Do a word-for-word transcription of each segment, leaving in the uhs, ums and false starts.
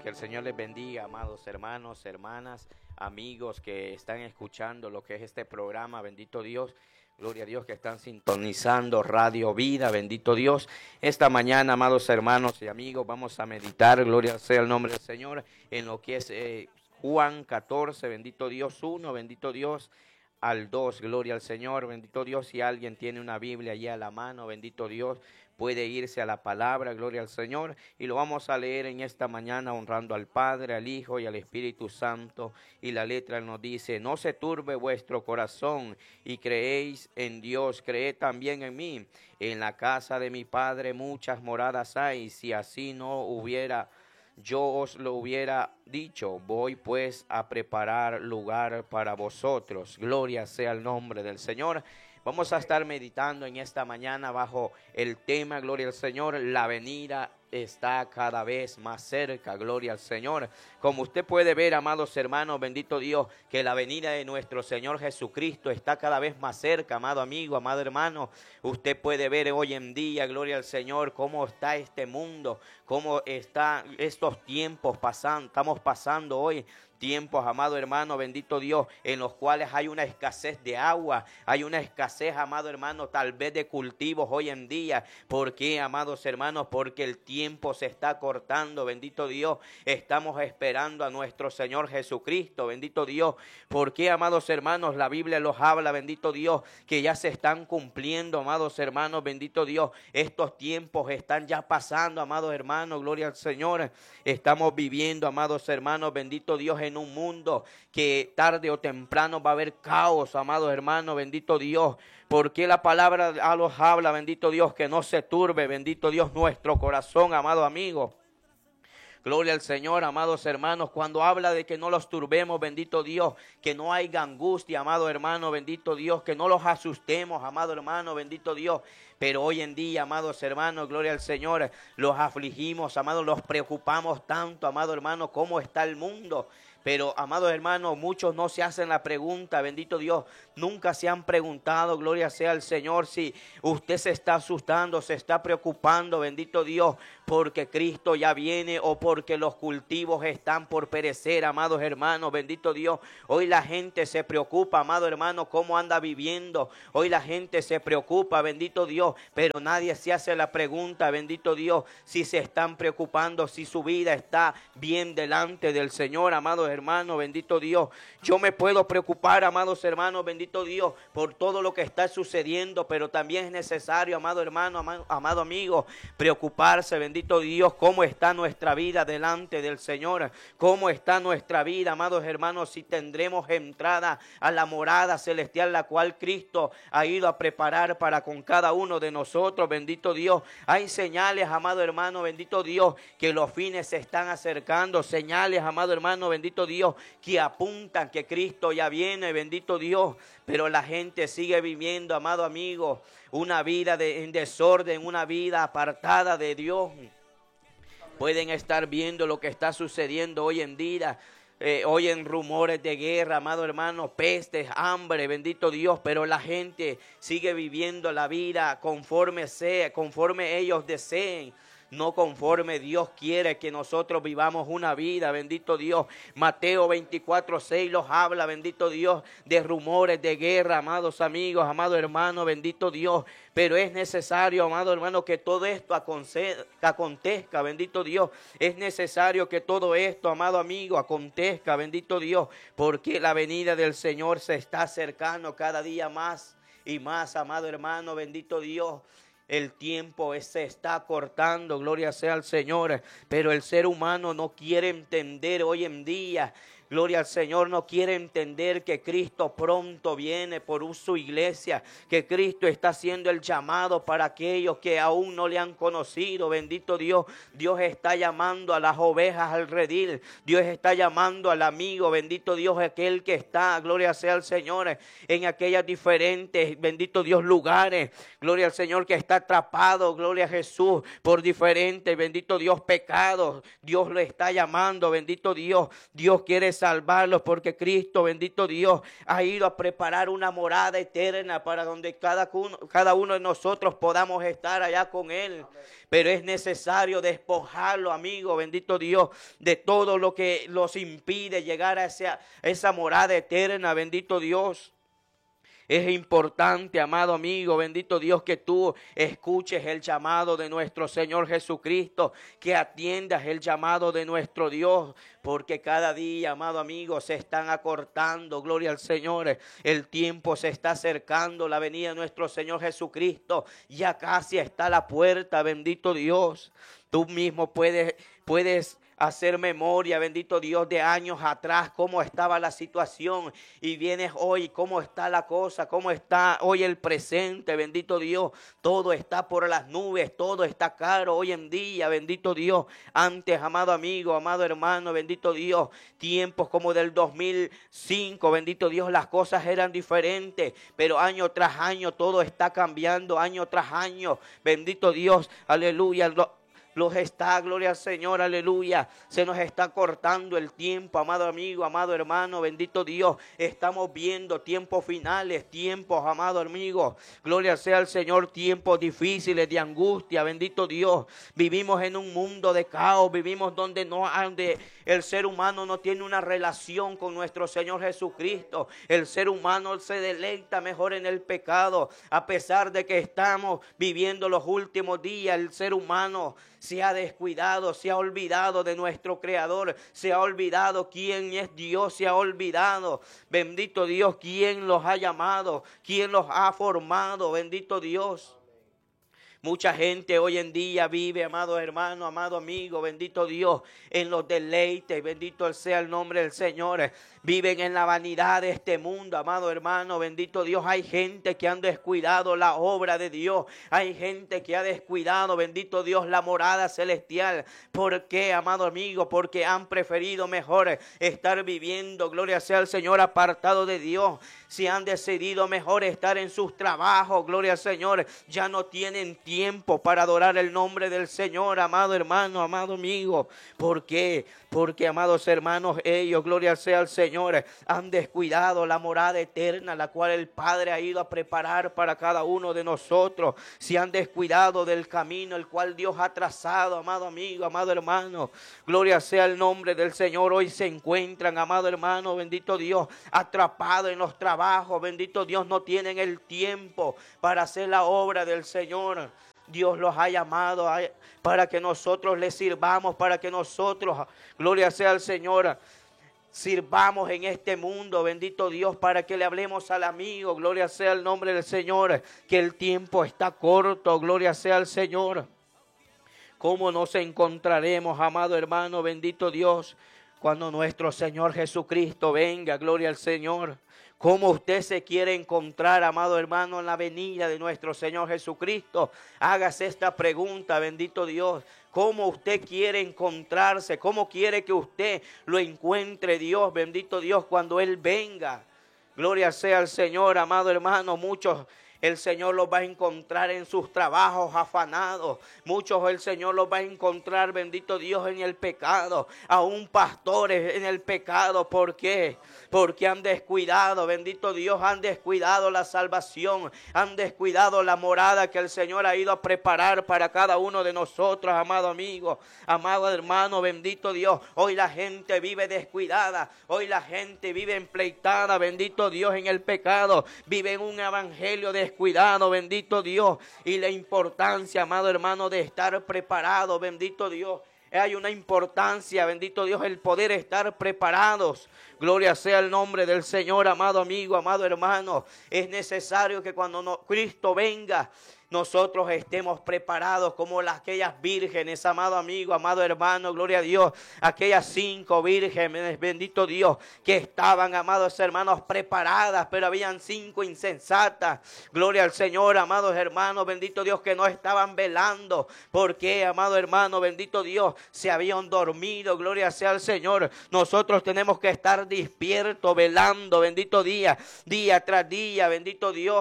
Que el Señor les bendiga, amados hermanos, hermanas, amigos que están escuchando lo que es este programa. Bendito Dios, gloria a Dios que están sintonizando Radio Vida. Bendito Dios. Esta mañana, amados hermanos y amigos, vamos a meditar, gloria sea el nombre del Señor, en lo que es eh, Juan catorce, bendito Dios, uno, bendito Dios, al dos, gloria al Señor. Bendito Dios. Si alguien tiene una Biblia allí a la mano, bendito Dios, puede irse a la palabra, gloria al Señor, y lo vamos a leer en esta mañana honrando al Padre, al Hijo y al Espíritu Santo. Y la letra nos dice: no se turbe vuestro corazón, y creéis en Dios, creed también en mí. En la casa de mi Padre muchas moradas hay, si así no hubiera, yo os lo hubiera dicho. Voy pues a preparar lugar para vosotros. Gloria sea el nombre del Señor. Vamos a estar meditando en esta mañana bajo el tema, gloria al Señor, la venida está cada vez más cerca, gloria al Señor. Como usted puede ver, amados hermanos, bendito Dios, que la venida de nuestro Señor Jesucristo está cada vez más cerca, amado amigo, amado hermano. Usted puede ver hoy en día, gloria al Señor, cómo está este mundo, cómo están estos tiempos pasando, estamos pasando hoy. Tiempos, amado hermano, bendito Dios, en los cuales hay una escasez de agua, hay una escasez, amado hermano, tal vez de cultivos hoy en día. ¿Por qué, amados hermanos? Porque el tiempo se está cortando, bendito Dios. Estamos esperando a nuestro Señor Jesucristo, bendito Dios. ¿Por qué, amados hermanos? La Biblia los habla, bendito Dios, que ya se están cumpliendo, amados hermanos, bendito Dios. Estos tiempos están ya pasando, amados hermanos, gloria al Señor. Estamos viviendo, amados hermanos, bendito Dios, en un mundo que tarde o temprano va a haber caos, amados hermanos, bendito Dios. Porque la palabra a los habla, bendito Dios, que no se turbe, bendito Dios, nuestro corazón, amado amigo. Gloria al Señor, amados hermanos, cuando habla de que no los turbemos, bendito Dios, que no haya angustia, amado hermano, bendito Dios, que no los asustemos, amado hermano, bendito Dios. Pero hoy en día, amados hermanos, gloria al Señor, los afligimos, amados, los preocupamos tanto, amado hermano, cómo está el mundo. Pero, amados hermanos, muchos no se hacen la pregunta, bendito Dios, nunca se han preguntado, gloria sea al Señor, si usted se está asustando, se está preocupando, bendito Dios, porque Cristo ya viene o porque los cultivos están por perecer, amados hermanos, bendito Dios. Hoy la gente se preocupa, amado hermano, cómo anda viviendo. Hoy la gente se preocupa, bendito Dios, pero nadie se hace la pregunta, bendito Dios, si se están preocupando, si su vida está bien delante del Señor, amados hermanos, bendito Dios. Yo me puedo preocupar, amados hermanos, bendito Dios, por todo lo que está sucediendo, pero también es necesario, amado hermano, amado, amado amigo, preocuparse, bendito Dios, cómo está nuestra vida delante del Señor, cómo está nuestra vida, amados hermanos, si tendremos entrada a la morada celestial, la cual Cristo ha ido a preparar para con cada uno de nosotros, bendito Dios. Hay señales, amado hermano, bendito Dios, que los fines se están acercando, señales, amado hermano, bendito Dios, que apuntan que Cristo ya viene, bendito Dios, pero la gente sigue viviendo, amado amigo, una vida de, en desorden, una vida apartada de Dios. Pueden estar viendo lo que está sucediendo hoy en día. Eh, oyen rumores de guerra, amado hermano, pestes, hambre, bendito Dios, pero la gente sigue viviendo la vida conforme sea, conforme ellos deseen. No conforme Dios quiere que nosotros vivamos una vida, bendito Dios. Mateo veinticuatro seis los habla, bendito Dios, de rumores de guerra, amados amigos, amado hermano, bendito Dios. Pero es necesario, amado hermano, que todo esto acontezca, bendito Dios. Es necesario que todo esto, amado amigo, acontezca, bendito Dios, porque la venida del Señor se está acercando cada día más y más, amado hermano, bendito Dios. El tiempo se está cortando, gloria sea al Señor, pero el ser humano no quiere entender hoy en día. Gloria al Señor, no quiere entender que Cristo pronto viene por su iglesia, que Cristo está haciendo el llamado para aquellos que aún no le han conocido. Bendito Dios, Dios está llamando a las ovejas al redil, Dios está llamando al amigo, bendito Dios, aquel que está, gloria sea al Señor, en aquellas diferentes, bendito Dios, lugares, gloria al Señor, que está atrapado, gloria a Jesús, por diferentes, bendito Dios, pecados. Dios lo está llamando, bendito Dios, Dios quiere salvarlos, porque Cristo, bendito Dios, ha ido a preparar una morada eterna para donde cada uno, cada uno de nosotros podamos estar allá con Él. Amén. Pero es necesario despojarlo, amigo, bendito Dios, de todo lo que los impide llegar a esa, esa morada eterna, bendito Dios. Es importante, amado amigo, bendito Dios, que tú escuches el llamado de nuestro Señor Jesucristo, que atiendas el llamado de nuestro Dios, porque cada día, amado amigo, se están acortando, gloria al Señor, el tiempo se está acercando, la venida de nuestro Señor Jesucristo, ya casi está a la puerta, bendito Dios. Tú mismo puedes, puedes hacer memoria, bendito Dios, de años atrás, cómo estaba la situación, y vienes hoy, cómo está la cosa, cómo está hoy el presente, bendito Dios. Todo está por las nubes, todo está caro hoy en día, bendito Dios. Antes, amado amigo, amado hermano, bendito Dios, tiempos como del dos mil cinco, bendito Dios, las cosas eran diferentes, pero año tras año todo está cambiando, año tras año, bendito Dios, aleluya. Lo, Los está, gloria al Señor, aleluya. Se nos está cortando el tiempo, amado amigo, amado hermano, bendito Dios. Estamos viendo tiempos finales, tiempos, amado amigo. Gloria sea al Señor, tiempos difíciles de angustia, bendito Dios. Vivimos en un mundo de caos, vivimos donde no donde el ser humano no tiene una relación con nuestro Señor Jesucristo. El ser humano se deleita mejor en el pecado, a pesar de que estamos viviendo los últimos días. El ser humano se ha descuidado, se ha olvidado de nuestro Creador, se ha olvidado quién es Dios, se ha olvidado, bendito Dios, quién los ha llamado, quién los ha formado, bendito Dios. Mucha gente hoy en día vive, amado hermano, amado amigo, bendito Dios, en los deleites, bendito sea el nombre del Señor. Viven en la vanidad de este mundo, amado hermano, bendito Dios. Hay gente que han descuidado la obra de Dios. Hay gente que ha descuidado, bendito Dios, la morada celestial. ¿Por qué, amado amigo? Porque han preferido mejor estar viviendo, gloria sea al Señor, apartado de Dios. Si han decidido mejor estar en sus trabajos, gloria al Señor, ya no tienen tiempo para adorar el nombre del Señor, amado hermano, amado amigo. ¿Por qué? Porque, amados hermanos, ellos, gloria sea al Señor, han descuidado la morada eterna, la cual el Padre ha ido a preparar para cada uno de nosotros. Se han descuidado del camino el cual Dios ha trazado, amado amigo, amado hermano. Gloria sea el nombre del Señor. Hoy se encuentran, amado hermano, bendito Dios, atrapados en los trabajos. Bendito Dios, no tienen el tiempo para hacer la obra del Señor. Dios los ha llamado para que nosotros les sirvamos, para que nosotros, gloria sea al Señor, sirvamos en este mundo, bendito Dios, para que le hablemos al amigo, gloria sea el nombre del Señor, que el tiempo está corto, gloria sea al Señor. ¿Cómo nos encontraremos, amado hermano, bendito Dios, cuando nuestro Señor Jesucristo venga, gloria al Señor? ¿Cómo usted se quiere encontrar, amado hermano, en la venida de nuestro Señor Jesucristo? Hágase esta pregunta, bendito Dios. ¿Cómo usted quiere encontrarse? ¿Cómo quiere que usted lo encuentre, Dios, bendito Dios, cuando Él venga? Gloria sea al Señor, amado hermano. Muchos el Señor los va a encontrar en sus trabajos afanados. Muchos el Señor los va a encontrar, bendito Dios, en el pecado. Aún pastores en el pecado. ¿Por qué? Porque han descuidado, bendito Dios, han descuidado la salvación. Han descuidado la morada que el Señor ha ido a preparar para cada uno de nosotros, amado amigo, amado hermano, bendito Dios. Hoy la gente vive descuidada. Hoy la gente vive empleitada, bendito Dios, en el pecado. Vive en un evangelio de cuidado, bendito Dios, y la importancia, amado hermano, de estar preparado, bendito Dios. Hay una importancia, bendito Dios, el poder estar preparados. Gloria sea el nombre del Señor, amado amigo, amado hermano. Es necesario que cuando no, Cristo venga, nosotros estemos preparados como las, aquellas vírgenes, amado amigo, amado hermano, gloria a Dios. Aquellas cinco vírgenes, bendito Dios, que estaban, amados hermanos, preparadas, pero habían cinco insensatas. Gloria al Señor, amados hermanos, bendito Dios, que no estaban velando. ¿Por qué, amado hermano, bendito Dios? Se habían dormido, gloria sea al Señor. Nosotros tenemos que estar despiertos, velando, bendito día, día tras día, bendito Dios,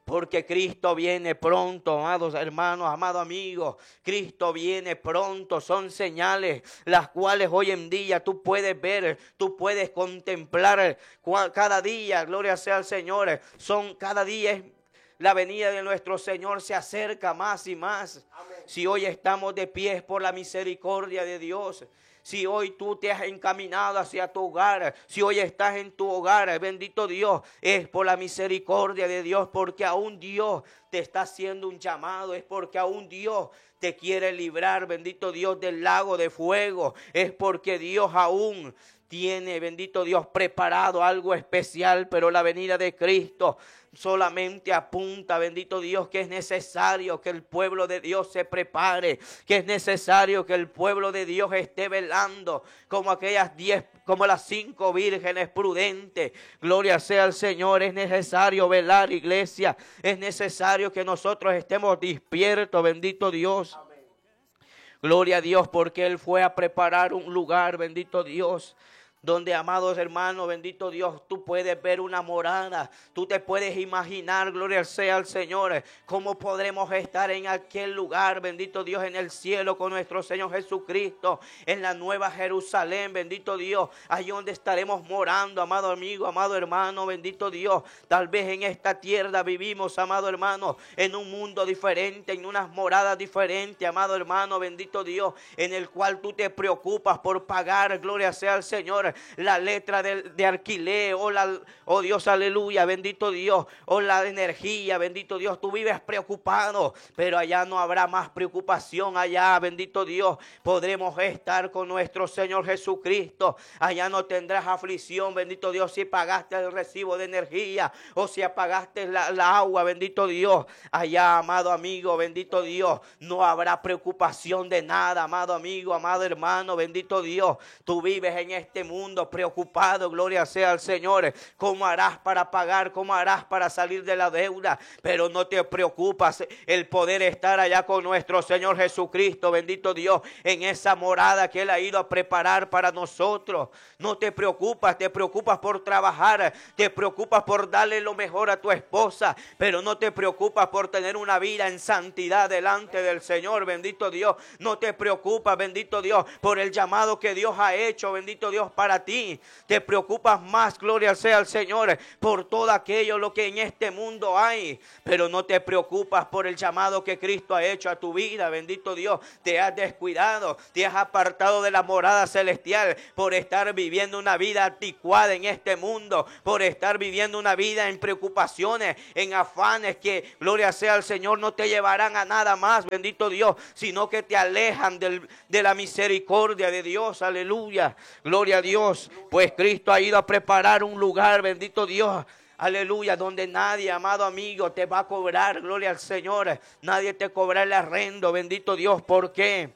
porque Cristo viene pronto, amados hermanos, amados amigos. Cristo viene pronto. Son señales las cuales hoy en día tú puedes ver, tú puedes contemplar cada día. Gloria sea al Señor. Son cada día es la venida de nuestro Señor se acerca más y más. Amén. Si hoy estamos de pie es por la misericordia de Dios. Si hoy tú te has encaminado hacia tu hogar, si hoy estás en tu hogar, bendito Dios, es por la misericordia de Dios, porque aún Dios te está haciendo un llamado, es porque aún Dios te quiere librar, bendito Dios, del lago de fuego, es porque Dios aún tiene, bendito Dios, preparado algo especial, pero la venida de Cristo solamente apunta, bendito Dios, que es necesario que el pueblo de Dios se prepare, que es necesario que el pueblo de Dios esté velando como aquellas diez, como las cinco vírgenes prudentes. Gloria sea al Señor. Es necesario velar, iglesia. Es necesario que nosotros estemos despiertos, bendito Dios. Amén. Gloria a Dios, porque Él fue a preparar un lugar, bendito Dios, donde, amados hermanos, bendito Dios, tú puedes ver una morada, tú te puedes imaginar, gloria sea al Señor, cómo podremos estar en aquel lugar, bendito Dios, en el cielo con nuestro Señor Jesucristo, en la nueva Jerusalén, bendito Dios, allí donde estaremos morando, amado amigo, amado hermano, bendito Dios. Tal vez en esta tierra vivimos, amado hermano, en un mundo diferente, en unas moradas diferentes, amado hermano, bendito Dios, en el cual tú te preocupas por pagar, gloria sea al Señor, la letra de, de alquiler, o la, oh Dios, aleluya, bendito Dios, o la energía, bendito Dios, tú vives preocupado, pero allá no habrá más preocupación. Allá, bendito Dios, podremos estar con nuestro Señor Jesucristo. Allá no tendrás aflicción, bendito Dios, si pagaste el recibo de energía o si apagaste la, la agua, bendito Dios. Allá, amado amigo, bendito Dios, no habrá preocupación de nada, amado amigo, amado hermano, bendito Dios. Tú vives en este mundo preocupado, gloria sea al Señor, cómo harás para pagar, cómo harás para salir de la deuda, pero no te preocupas, el poder estar allá con nuestro Señor Jesucristo, bendito Dios, en esa morada que Él ha ido a preparar para nosotros. No te preocupas, te preocupas por trabajar, te preocupas por darle lo mejor a tu esposa, pero no te preocupas por tener una vida en santidad delante del Señor, bendito Dios. No te preocupas, bendito Dios, por el llamado que Dios ha hecho, bendito Dios, para ti. Te preocupas más, gloria sea al Señor, por todo aquello lo que en este mundo hay, pero no te preocupas por el llamado que Cristo ha hecho a tu vida, bendito Dios. Te has descuidado, te has apartado de la morada celestial por estar viviendo una vida anticuada en este mundo, por estar viviendo una vida en preocupaciones, en afanes que, gloria sea al Señor, no te llevarán a nada más, bendito Dios, sino que te alejan del, de la misericordia de Dios. Aleluya, gloria a Dios, pues Cristo ha ido a preparar un lugar, bendito Dios, aleluya, donde nadie, amado amigo, te va a cobrar, gloria al Señor, nadie te cobrará el arrendo, bendito Dios. ¿Por qué?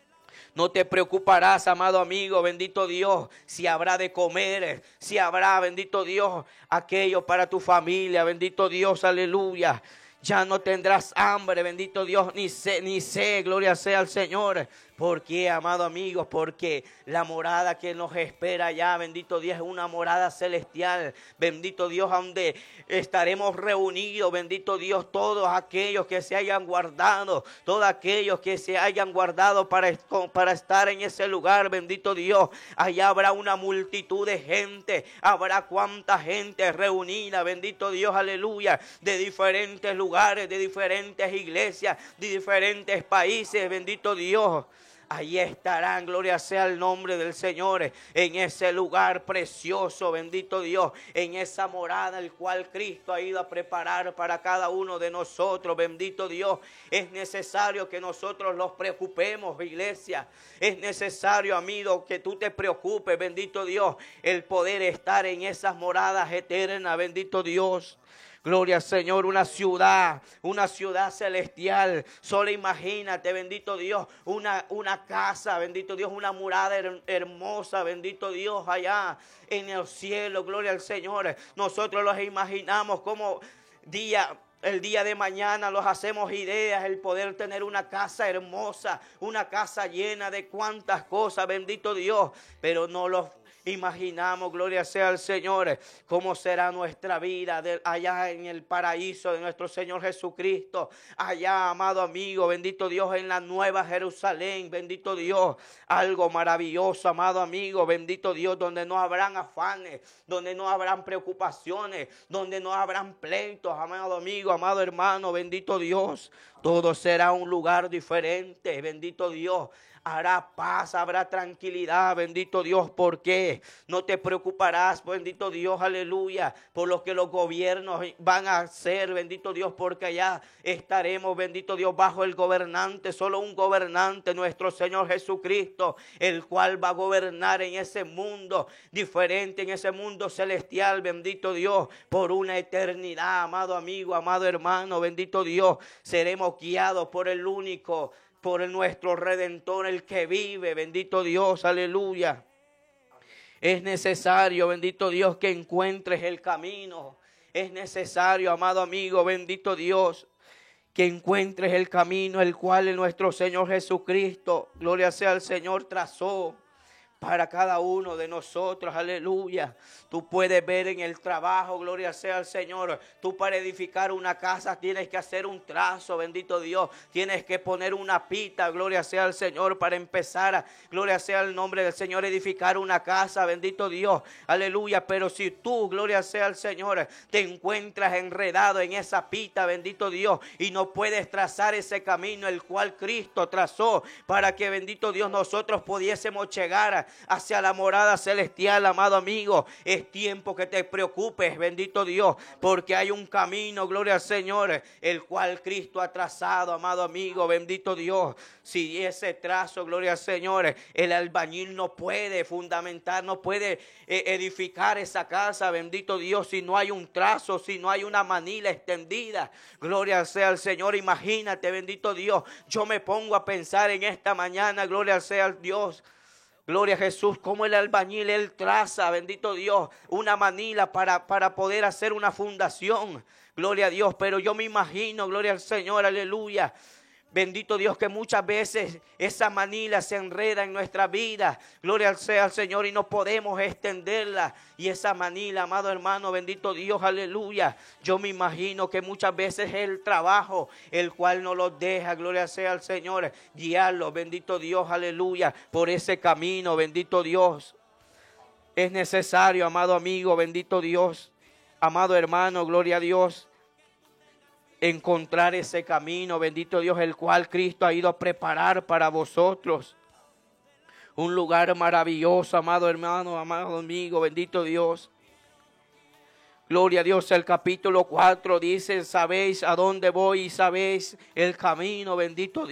No te preocuparás, amado amigo, bendito Dios, si habrá de comer, si habrá, bendito Dios, aquello para tu familia, bendito Dios, aleluya. Ya no tendrás hambre, bendito Dios, ni sed, ni sed, gloria sea al Señor. ¿Por qué, amado amigos? Porque la morada que nos espera allá, bendito Dios, es una morada celestial. Bendito Dios, donde estaremos reunidos, bendito Dios, todos aquellos que se hayan guardado, todos aquellos que se hayan guardado para, para estar en ese lugar, bendito Dios. Allá habrá una multitud de gente, habrá cuánta gente reunida, bendito Dios, aleluya, de diferentes lugares, de diferentes iglesias, de diferentes países, bendito Dios. Allí estarán, gloria sea el nombre del Señor, en ese lugar precioso, bendito Dios, en esa morada el cual Cristo ha ido a preparar para cada uno de nosotros, bendito Dios. Es necesario que nosotros los preocupemos, iglesia. Es necesario, amigo, que tú te preocupes, bendito Dios, el poder estar en esas moradas eternas, bendito Dios. Gloria al Señor, una ciudad, una ciudad celestial. Solo imagínate, bendito Dios, una, una casa, bendito Dios, una murada her- hermosa, bendito Dios, allá en el cielo. Gloria al Señor. Nosotros los imaginamos como día... El día de mañana los hacemos ideas, el poder tener una casa hermosa, una casa llena de cuantas cosas, bendito Dios, pero no los imaginamos, gloria sea al Señor, cómo será nuestra vida de, allá en el paraíso de nuestro Señor Jesucristo. Allá, amado amigo, bendito Dios, en la nueva Jerusalén, bendito Dios. Algo maravilloso, amado amigo, bendito Dios, donde no habrán afanes, donde no habrán preocupaciones, donde no habrán pleitos, amado amigo, amado hermano, bendito Dios. Todo será un lugar diferente, bendito Dios. Hará paz, habrá tranquilidad, bendito Dios. ¿Por qué? No te preocuparás, bendito Dios, aleluya, por lo que los gobiernos van a hacer, bendito Dios, porque allá estaremos, bendito Dios, bajo el gobernante, solo un gobernante, nuestro Señor Jesucristo, el cual va a gobernar en ese mundo diferente, en ese mundo celestial, bendito Dios, por una eternidad, amado amigo, amado hermano, bendito Dios. Seremos guiados por el único, por el nuestro Redentor, el que vive, bendito Dios, aleluya. Es necesario, bendito Dios, que encuentres el camino. Es necesario, amado amigo, bendito Dios, que encuentres el camino, el cual el nuestro Señor Jesucristo, gloria sea al Señor, trazó para cada uno de nosotros, aleluya. Tú puedes ver en el trabajo, gloria sea al Señor. Tú para edificar una casa tienes que hacer un trazo, bendito Dios. Tienes que poner una pita, gloria sea al Señor, para empezar, a, gloria sea el nombre del Señor, edificar una casa, bendito Dios, aleluya. Pero si tú, gloria sea al Señor, te encuentras enredado en esa pita, bendito Dios, y no puedes trazar ese camino el cual Cristo trazó para que, bendito Dios, nosotros pudiésemos llegar hacia la morada celestial, amado amigo, es tiempo que te preocupes, bendito Dios, porque hay un camino, gloria al Señor, el cual Cristo ha trazado, amado amigo, bendito Dios. Si ese trazo, gloria al Señor, el albañil no puede fundamentar, no puede eh, edificar esa casa, bendito Dios, si no hay un trazo, si no hay una manila extendida, gloria sea al Señor. Imagínate, bendito Dios, yo me pongo a pensar en esta mañana, gloria sea al Dios, gloria a Jesús, como el albañil, él traza, bendito Dios, una manila para, para poder hacer una fundación, gloria a Dios. Pero yo me imagino, gloria al Señor, aleluya, bendito Dios, que muchas veces esa manila se enreda en nuestra vida, gloria sea al Señor, y no podemos extenderla. Y esa manila, amado hermano, bendito Dios, aleluya, yo me imagino que muchas veces es el trabajo el cual no los deja, gloria sea al Señor, guiarlos, bendito Dios, aleluya, por ese camino, bendito Dios. Es necesario, amado amigo, bendito Dios, amado hermano, gloria a Dios, encontrar ese camino, bendito Dios, el cual Cristo ha ido a preparar para vosotros. Un lugar maravilloso, amado hermano, amado amigo, bendito Dios. Gloria a Dios. El capítulo cuatro dice, sabéis a dónde voy y sabéis el camino, bendito Dios.